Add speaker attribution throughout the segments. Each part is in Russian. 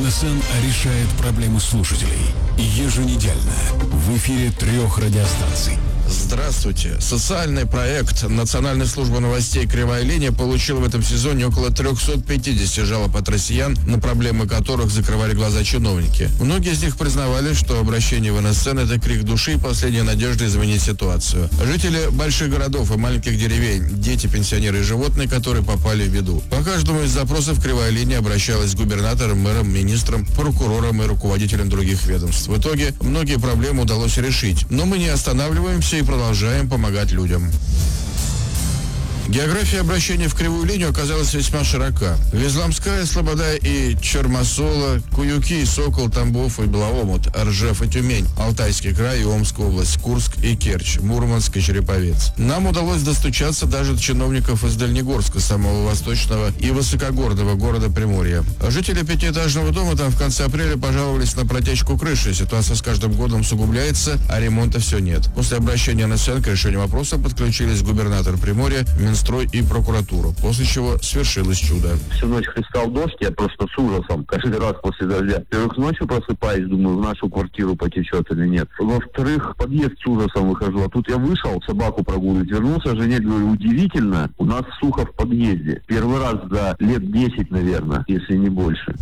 Speaker 1: НСН решает проблемы слушателей. Еженедельно в эфире 3 радиостанций.
Speaker 2: Здравствуйте. Социальный проект Национальной службы новостей «Кривая линия» получил в этом сезоне около 350 жалоб от россиян, на проблемы которых закрывали глаза чиновники. Многие из них признавали, что обращение в НСН – это крик души и последняя надежда изменить ситуацию. Жители больших городов и маленьких деревень, дети, пенсионеры и животные, которые попали в беду. По каждому из запросов «Кривая линия» обращалась к губернаторам, мэрам, министрам, прокурорам и руководителям других ведомств. В итоге многие проблемы удалось решить. Но мы не останавливаемся и продолжаем помогать людям. География обращения в Кривую линию оказалась весьма широка. Везламская, Слобода и Чермосола, Куюки, Сокол, Тамбов и Белоомут, Ржев и Тюмень, Алтайский край и Омская область, Курск и Керчь, Мурманск и Череповец. Нам удалось достучаться даже до чиновников из Дальнегорска, самого восточного и высокогорного города Приморья. Жители пятиэтажного дома там в конце апреля пожаловались на протечку крыши. Ситуация с каждым годом усугубляется, а ремонта все нет. После обращения на НСН к решению вопроса подключились губернатор Приморья, Минстрой и прокуратура, после чего свершилось чудо.
Speaker 3: Всю ночь хлестал дождь, я просто с ужасом каждый раз после дождя. Во-первых, ночью просыпаюсь, думаю, в нашу квартиру потечет или нет. Во-вторых, в подъезд с ужасом выхожу, а тут я вышел, собаку прогуливать, вернулся, жене говорю, удивительно, у нас сухо в подъезде. Первый раз за лет 10, наверное, если не больше.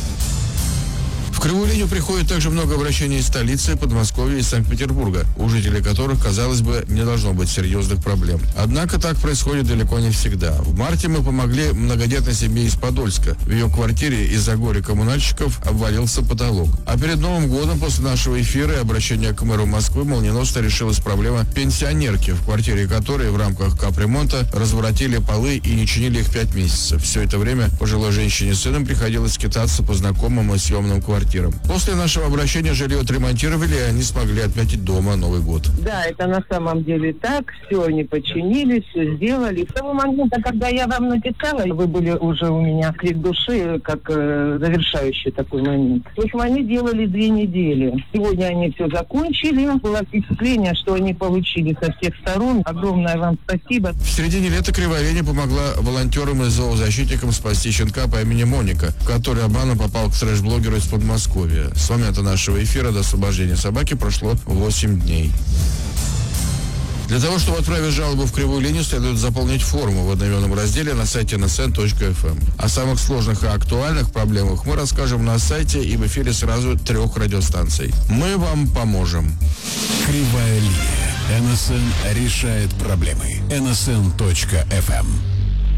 Speaker 2: В Кривую линию приходит также много обращений из столицы, Подмосковья и Санкт-Петербурга, у жителей которых, казалось бы, не должно быть серьезных проблем. Однако так происходит далеко не всегда. В марте мы помогли многодетной семье из Подольска. В ее квартире из-за горя коммунальщиков обвалился потолок. А перед Новым годом, после нашего эфира и обращения к мэру Москвы, молниеносно решилась проблема пенсионерки, в квартире которой в рамках капремонта разворотили полы и не чинили их 5 месяцев. Все это время пожилой женщине с сыном приходилось скитаться по знакомым и съемным квартирам. После нашего обращения жилье отремонтировали, и они смогли отметить дома Новый год.
Speaker 4: Да, это на самом деле так. Все они починили, все сделали. С того момента, когда я вам написала, вы были уже у меня крик души, как завершающий такой момент. В общем, они делали 2 недели. Сегодня они все закончили. Было впечатление, что они получили со всех сторон. Огромное вам спасибо.
Speaker 2: В середине лета Кривая линия помогла волонтерам и зоозащитникам спасти щенка по имени Моника, который обманом попал к трэш-блогеру из Подмосковья. С момента нашего эфира до освобождения собаки прошло 8 дней. Для того, чтобы отправить жалобу в Кривую линию, следует заполнить форму в одноименном разделе на сайте nsn.fm. О самых сложных и актуальных проблемах мы расскажем на сайте и в эфире сразу 3 радиостанций. Мы вам поможем.
Speaker 1: Кривая линия. НСН решает проблемы. nsn.fm.